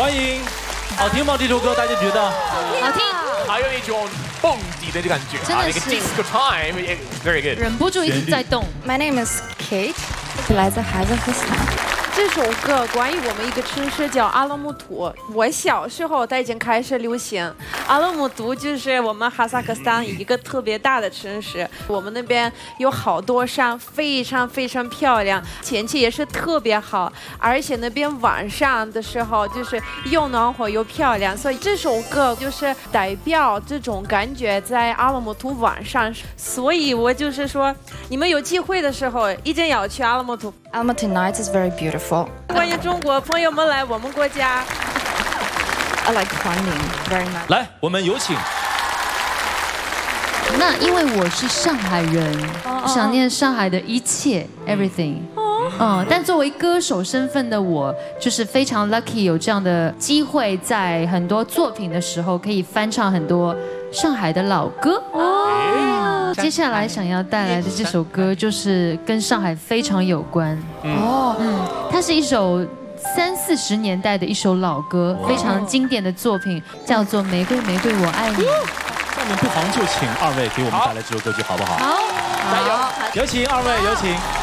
欢迎，好听吗？这首歌大家觉得？ 好听， 还有一种蹦迪的感觉啊，那个 disco time，very good， 忍不住一直在动。 My name is Kate， 来自哈萨克斯坦。 这首歌关于我们一个城市叫阿勒木图。我小时候它已经开始流行。阿勒木图就是我们哈萨克斯坦一个特别大的城市，我们那边有好多山，非常非常漂亮，天气也是特别好，而且那边晚上的时候就是又暖和又漂亮，所以这首歌就是代表这种感觉在阿勒木图晚上。所以我就是说，你们有机会的时候一定要去阿勒木图。 Almaty night is very beautiful. 欢迎中国朋友们来我们国家。 I like Huanling very much. 来，我们有请。 那因为我是上海人，想念上海的一切 everything。但作为歌手身份的我，就是非常 lucky 有这样的机会，在很多作品的时候可以翻唱很多上海的老歌。接下来想要带来的这首歌就是跟上海非常有关。它是一首30-40年代的一首老歌，非常经典的作品，叫做《玫瑰玫瑰我爱你》。 下面不妨就请二位给我们带来这首歌曲，好不好？ 好， 加油！ 有请二位，有请。